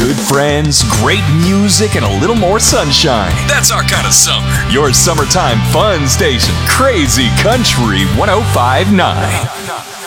good friends, great music, and a little more sunshine. That's our kind of summer. Your summertime fun station, Crazy Country 105.9.